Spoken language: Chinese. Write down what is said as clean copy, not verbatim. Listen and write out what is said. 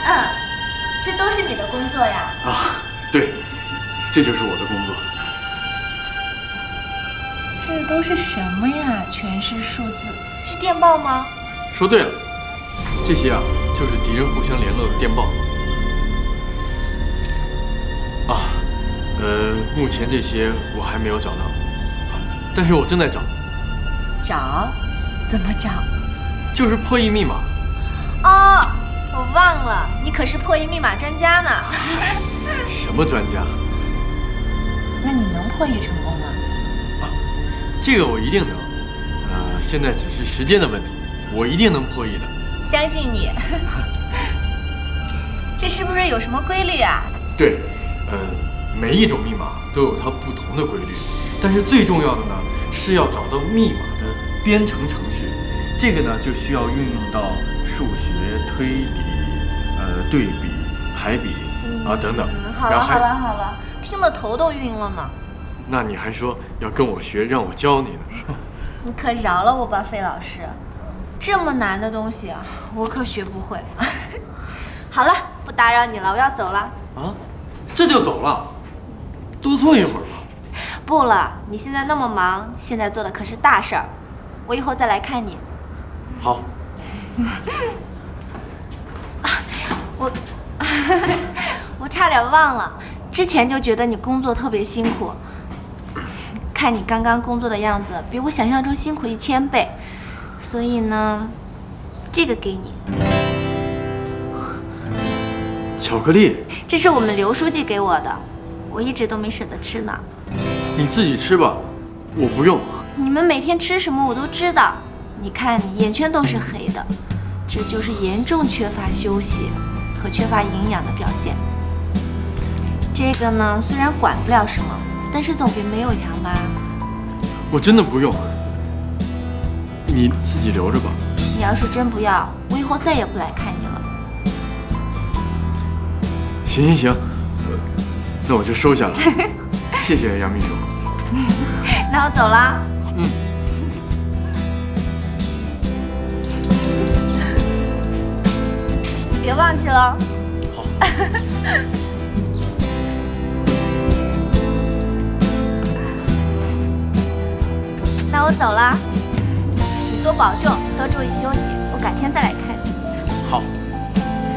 嗯，这都是你的工作呀？ 啊，对，这就是我的工作。 这都是什么呀？全是数字，是电报吗？ 说对了，这些啊就是敌人互相联络的电报。啊，目前这些我还没有找到，但是我正在找。 找？怎么找？ 就是破译密码。 哦，我忘了，你可是破译密码专家呢。 什么专家？ 那你能破译成功吗？ 啊，这个我一定能。现在只是时间的问题，我一定能破译的。 相信你。这是不是有什么规律啊？ 对，每一种密码都有它不同的规律，但是最重要的呢是要找到密码的编程程序。这个呢就需要运用到数学、推理、对比、排比啊等等。 好了，听得头都晕了呢。 那你还说要跟我学，让我教你呢？ 你可饶了我吧，费老师，这么难的东西啊，我可学不会。好了，不打扰你了，我要走了。 啊，这就走了？多坐一会儿吧。 不了，你现在那么忙，现在做的可是大事儿，我以后再来看你。 好。 我差点忘了，之前就觉得你工作特别辛苦，看你刚刚工作的样子，比我想象中辛苦1000倍，所以呢，这个给你。 巧克力？ 这是我们刘书记给我的，我一直都没舍得吃呢。 你自己吃吧，我不用。 你们每天吃什么我都知道，你看你眼圈都是黑的，这就是严重缺乏休息和缺乏营养的表现。这个呢，虽然管不了什么，但是总比没有强吧？ 我真的不用，你自己留着吧。 你要是真不要，我以后再也不来看你了。 行，那我就收下了。谢谢杨秘书。 那我走啦。别忘记了。 好。 那我走了，你多保重，多注意休息，我改天再来看。